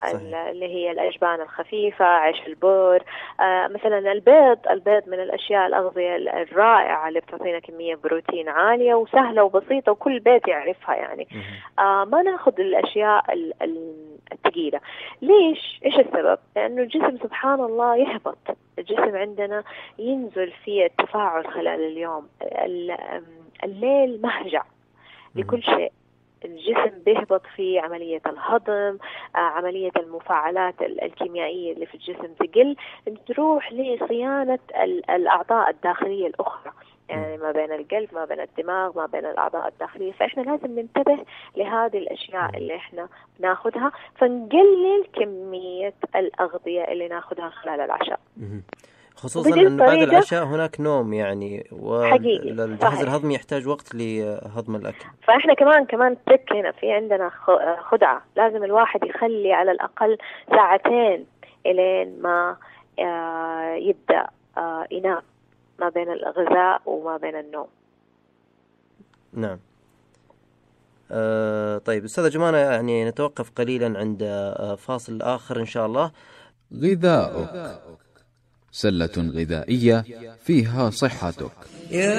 اللي هي الأجبان الخفيفة، عيش البر، مثلا البيض من الأشياء الأغذية الرائعة اللي بتعطينا كمية بروتين عالية وسهلة وبسيطة وكل بيت يعرفها يعني. ما ناخذ الأشياء الثقيلة. ليش؟ إيش السبب؟ لأنه الجسم سبحان الله يهبط، الجسم عندنا ينزل فيه التفاعل خلال اليوم، الليل مهجع لكل شيء، الجسم بيهبط في عملية الهضم، عملية المفاعلات الكيميائية اللي في الجسم تقل، تروح لصيانة الأعضاء الداخلية الأخرى، يعني ما بين القلب، ما بين الدماغ، ما بين الأعضاء الداخلية. فإحنا لازم ننتبه لهذه الأشياء اللي إحنا ناخدها، فنقلل كمية الأغذية اللي ناخدها خلال العشاء، خصوصا أن بعد العشاء هناك نوم يعني، والجهاز الهضمي يحتاج وقت لهضم الأكل. فإحنا كمان ترك هنا، في عندنا خدعة، لازم الواحد يخلي على الأقل 2 إلين ما يبدأ ينام، ما بين الغذاء وما بين النوم. نعم. طيب أستاذة جمانة، يعني نتوقف قليلا عند فاصل آخر إن شاء الله. غذاؤك، سلة غذائية فيها صحتك.